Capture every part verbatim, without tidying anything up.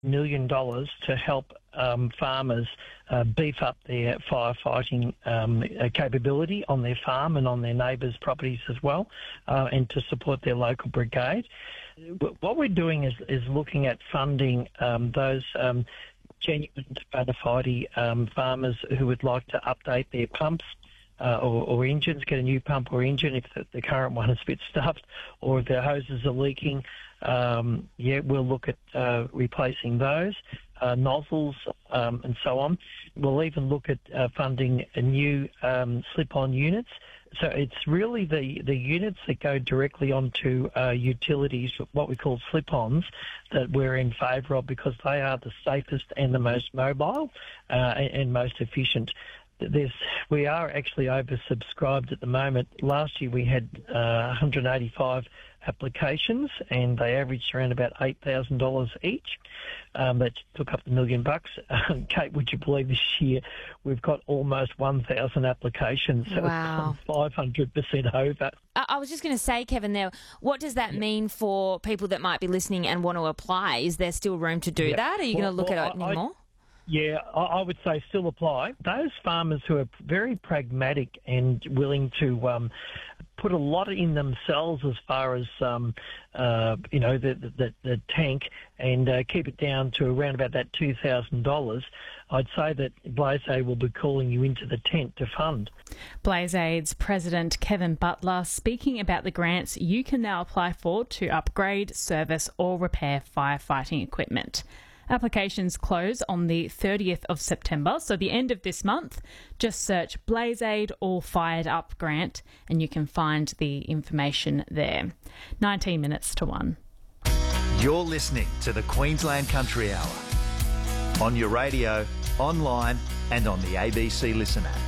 million dollars to help um, farmers uh, beef up their firefighting um, capability on their farm and on their neighbours' properties as well, uh, and to support their local brigade. What we're doing is, is looking at funding um, those um, genuine bona fide um, farmers who would like to update their pumps uh, or, or engines, get a new pump or engine if the, the current one is a bit stuffed, or if their hoses are leaking. Um, yeah, we'll look at uh, replacing those, uh, nozzles um, and so on. We'll even look at uh, funding a new um, slip-on units. So it's really the, the units that go directly onto uh, utilities, what we call slip-ons, that we're in favour of because they are the safest and the most mobile uh, and, and most efficient. There's, we are actually oversubscribed at the moment. Last year we had uh, one hundred eighty-five applications and they averaged around about eight thousand dollars each. Um, that took up the million bucks. Um, Kate, would you believe this year we've got almost one thousand applications, so wow. It's five hundred percent over. I, I was just going to say, Kevin, there, what does that yeah. mean for people that might be listening and want to apply? Is there still room to do yeah. that? Are you well, going to look well, at it I, anymore? Yeah, I would say still apply. Those farmers who are very pragmatic and willing to um, put a lot in themselves as far as, um, uh, you know, the, the, the tank and uh, keep it down to around about that two thousand dollars, I'd say that BlazeAid will be calling you into the tent to fund. BlazeAid's President Kevin Butler speaking about the grants you can now apply for to upgrade, service or repair firefighting equipment. Applications close on the thirtieth of September, so the end of this month. Just search BlazeAid or Fired Up Grant and you can find the information there. nineteen minutes to one. You're listening to the Queensland Country Hour on your radio, online and on the A B C Listen app.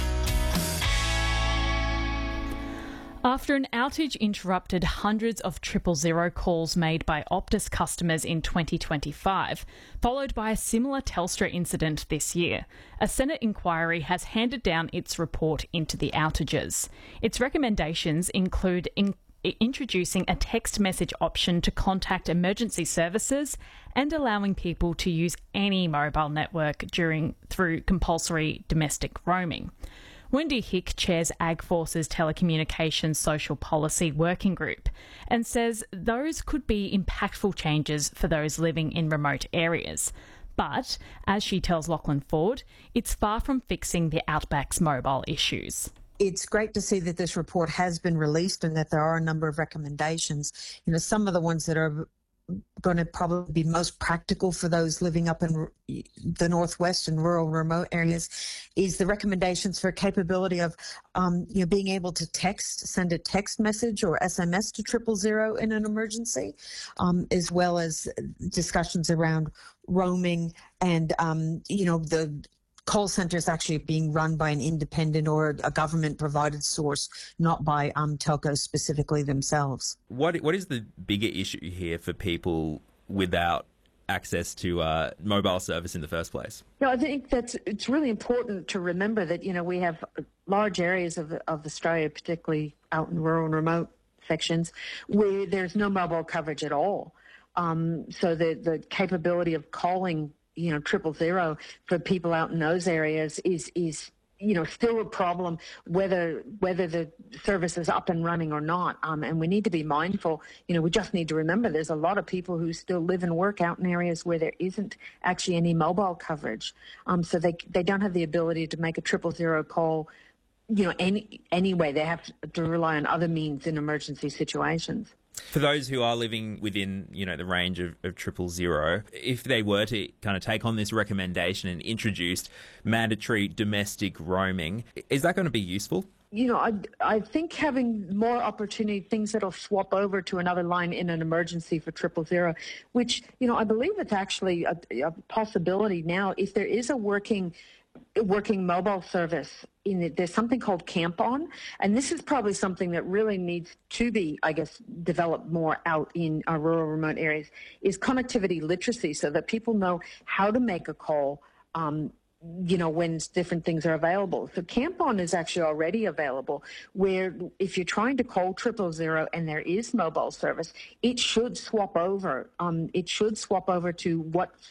After an outage interrupted hundreds of triple zero calls made by Optus customers in twenty twenty-five, followed by a similar Telstra incident this year, a Senate inquiry has handed down its report into the outages. Its recommendations include in- introducing a text message option to contact emergency services and allowing people to use any mobile network during through compulsory domestic roaming. Wendy Hick chairs AgForce's Telecommunications Social Policy Working Group and says those could be impactful changes for those living in remote areas. But, as she tells Lachlan Ford, it's far from fixing the Outback's mobile issues. It's great to see that this report has been released and that there are a number of recommendations. You know, some of the ones that are going to probably be most practical for those living up in the northwest and rural remote areas is the recommendations for capability of um, you know being able to text, send a text message or S M S to triple zero in an emergency, um, as well as discussions around roaming and um, you know the call centres actually being run by an independent or a government-provided source, not by um, telcos specifically themselves. What What is the bigger issue here for people without access to uh, mobile service in the first place? No, I think that's it's really important to remember that, you know, we have large areas of, of Australia, particularly out in rural and remote sections, where there's no mobile coverage at all. Um, so the, the capability of calling you know, triple zero for people out in those areas is, is, you know, still a problem, whether whether the service is up and running or not. Um, and we need to be mindful. You know, we just need to remember there's a lot of people who still live and work out in areas where there isn't actually any mobile coverage. Um, so they they don't have the ability to make a triple zero call, you know, any anyway. They have to rely on other means in emergency situations. For those who are living within, you know, the range of, of triple zero, if they were to kind of take on this recommendation and introduce mandatory domestic roaming, is that going to be useful? You know, I, I think having more opportunity, things that'll swap over to another line in an emergency for triple zero, which, you know, I believe it's actually a, a possibility now. If there is a working working mobile service, in it, there's something called Camp On, and this is probably something that really needs to be, I guess, developed more out in our rural remote areas, is connectivity literacy, so that people know how to make a call, um, you know, when different things are available. So Camp On is actually already available, where if you're trying to call triple zero and there is mobile service, it should swap over. Um, it should swap over to what